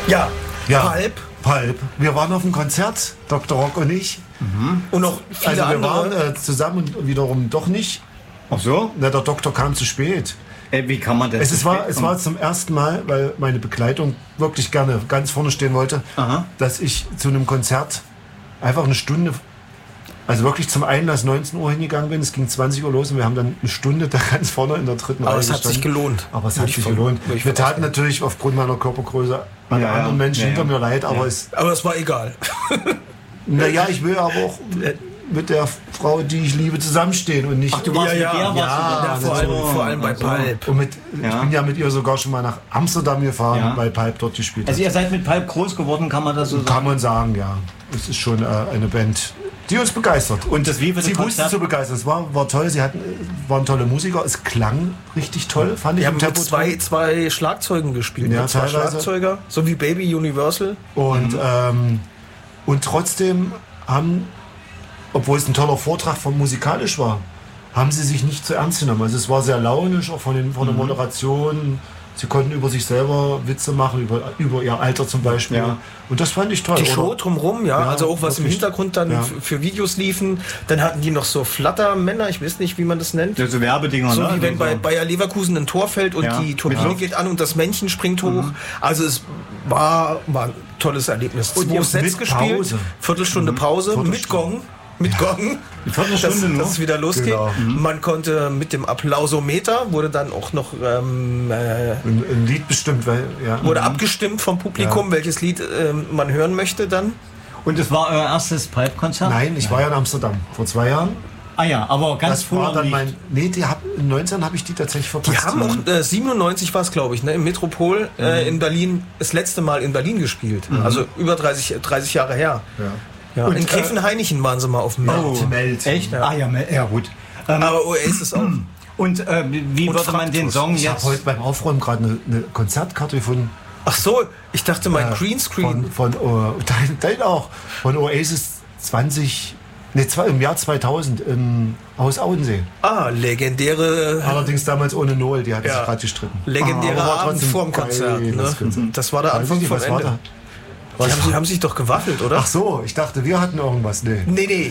Ja, Ja, Pulp. Wir waren auf dem Konzert, Dr. Rock und ich. Und noch viele Also wir andere. waren zusammen und wiederum doch nicht. Ach so? Na, der Doktor kam zu spät. Wie kann man das? Es war zum ersten Mal, weil meine Begleitung wirklich gerne ganz vorne stehen wollte, dass ich zu einem Konzert einfach eine Stunde, also wirklich zum Einlass 19 Uhr hingegangen bin. Es ging 20 Uhr los und wir haben dann eine Stunde da ganz vorne in der dritten Reihe Aber es hat sich gestanden. gelohnt. Aber es hat sich gelohnt. Wir taten natürlich aufgrund meiner Körpergröße alle anderen Menschen hinter mir leid, aber es... Aber es war egal. Naja, ich will aber auch mit der Frau, die ich liebe, zusammenstehen und nicht... Ach, du warst mit der, vor allem bei Pulp. Und ich bin ja mit ihr sogar schon mal nach Amsterdam gefahren, weil Pulp dort gespielt hat. Also ihr seid mit Pulp groß geworden, kann man das so sagen? Kann man sagen, ja. Es ist schon eine Band, die uns begeistert. Und das wievielte Sie wussten Konzert? zu begeistern. Es war toll. Sie waren tolle Musiker. Es klang richtig toll, fand ich. Wir haben im mit Tempo zwei Schlagzeugen gespielt. Ja, mit zwei teilweise. Schlagzeuger, so wie Baby Universal. Und trotzdem obwohl es ein toller Vortrag von musikalisch war, haben sie sich nicht zu ernst genommen. Also es war sehr launisch, auch von der Moderation. Sie konnten über sich selber Witze machen, über ihr Alter zum Beispiel. Ja. Und das fand ich toll. Die Show drumherum, also auch was im wirklich. Hintergrund dann für Videos liefen. Dann hatten die noch so Flattermänner, ich weiß nicht, wie man das nennt. Ja, so Werbedinger, So ne? wie wenn Also bei Bayer Leverkusen ein Tor fällt und die Turbine geht an und das Männchen springt hoch. Also es war ein tolles Erlebnis. Und 2 Sets mit gespielt, Pause. Viertelstunde Pause, mit Gong. Mit Gong, Viertelstunde dass es wieder losgeht. Genau. Man konnte mit dem Applausometer, wurde dann auch noch ein Lied bestimmt, weil wurde abgestimmt vom Publikum, welches Lied man hören möchte dann. Und es war euer erstes Pulp-Konzert? Nein, ich war ja in Amsterdam vor 2 Jahren. Ah ja, aber ganz Das früh war noch dann nicht. in 19 habe ich die tatsächlich verpasst. Die haben auch 97 war es, glaube ich, im Metropol in Berlin das letzte Mal in Berlin gespielt. Also über 30 Jahre her. Ja. Ja, Und, in Gräfenhainichen waren sie mal auf dem Meld. Echt? Ja. Ah ja, gut. Aber Oasis auch. Und wie würde man den Song Ich habe jetzt... heute beim Aufräumen gerade eine Konzertkarte gefunden. Ach so, ich dachte mein Greenscreen. Dein auch. Von Oasis im Jahr 2000 im Haus Audensee. Legendäre Allerdings damals ohne Noel, die hat sich Ja. gerade gestritten. legendäre Aber war Abend trotzdem vorm Konzert. geil, Ne? das Konzert. Das war der Weiß ich Anfang nicht, vom was war Ende. da? Die haben sich doch gewaffelt, oder? Ach so, ich dachte, wir hatten irgendwas. Nee. Nee,